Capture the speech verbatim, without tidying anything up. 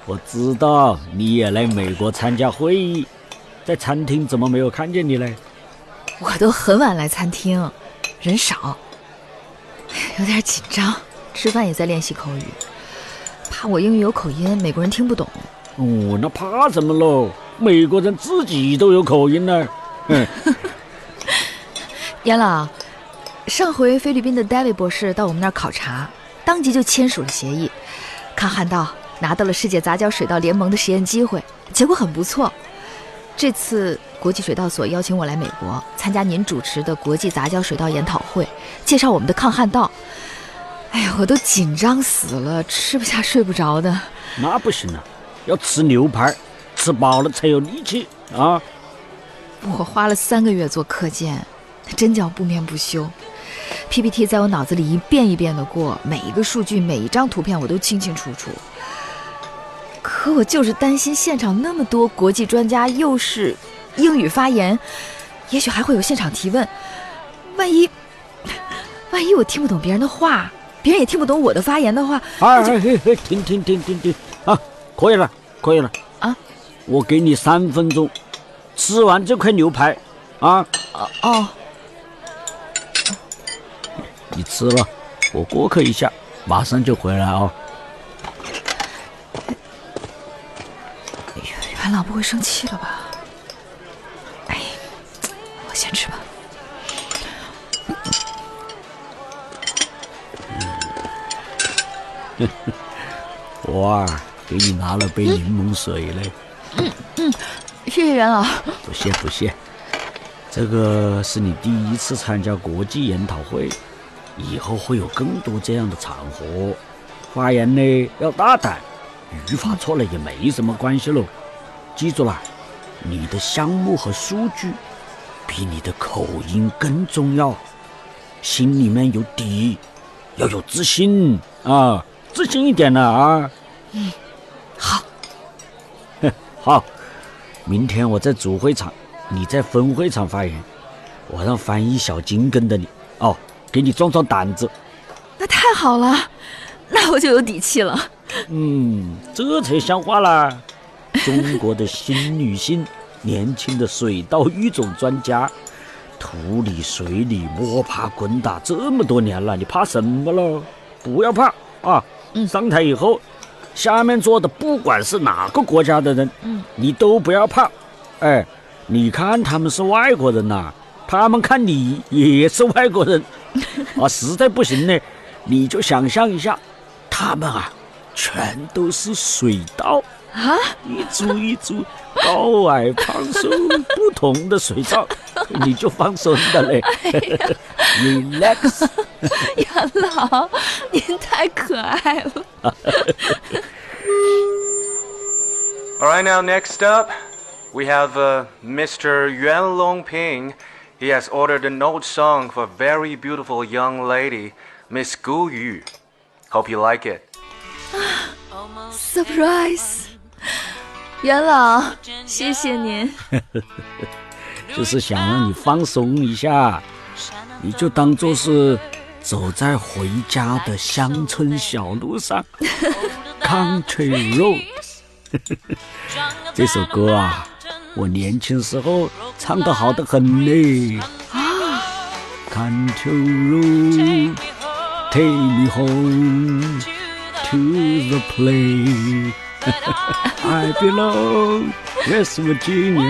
我知道你也来美国参加会议，在餐厅怎么没有看见你嘞？ 我都很晚来餐厅，人少，有点紧张。吃饭也在练习口语，怕我英语有口音，美国人听不懂。 哦，那怕什么喽？美国人自己都有口音呢。 严老，上回菲律宾的 David 博士到我们那儿考察，当即就签署了协议，抗旱道拿到了世界杂交水稻联盟的实验机会，结果很不错。这次国际水稻所邀请我来美国参加您主持的国际杂交水稻研讨会，介绍我们的抗旱道。哎呀，我都紧张死了，吃不下睡不着的。 那不行啊，要吃牛排，吃饱了才有力气啊！ 我花了三个月做课件，真叫不眠不休。P P T 在我脑子里一遍一遍的过，每一个数据每一张图片我都清清楚楚。可我就是担心现场那么多国际专家，又是英语发言，也许还会有现场提问，万一万一我听不懂别人的话，别人也听不懂我的发言的话， 哎哎哎，停停停停停啊！可以了，可以了啊！ 我给你三分钟，吃完这块牛排啊！ 哦哦， 你吃了，我过客一下，马上就回来哦。 元老不会生气了吧？哎，我先吃吧。 我啊，给你拿了杯柠檬水嘞。 嗯嗯，谢谢元老。 不谢不谢，这个是你第一次参加国际研讨会，以后会有更多这样的场合。发言呢要大胆，语法错了也没什么关系喽。记住了，你的项目和数据比你的口音更重要。心里面有底，要有自信啊，自信一点了啊。 嗯，好。 好，明天我在主会场，你在分会场发言，我让翻译小金跟着你哦，给你壮壮胆子。 那太好了，那我就有底气了。 嗯，这才像话啦。中国的新女性，年轻的水稻育种专家，土里水里摸爬滚打这么多年了，你怕什么了？不要怕啊！ 嗯， 上台以后，下面坐的不管是哪个国家的人， 嗯， 你都不要怕。哎，你看他们是外国人呐、啊，他们看你也是外国人啊。实在不行呢，你就想象一下，他们啊，全都是水稻。 啊， 一株一株高矮胖瘦不同的水稻，你就放松的嘞。 哎、 Relax。 元老，您太可爱了。 All right, now next up, we have uh, Mister Yuan Longping. He has ordered a note song for a very beautiful young lady, Miss Gu Yu. Hope you like it. Surprise！ 元老，谢谢您。 就是想让你放松一下，你就当作是走在回家的乡村小路上，Country Road。这首歌啊，我年轻时候唱得好得很嘞。 啊 ，Country Road, take me home to the place I belong, West Virginia.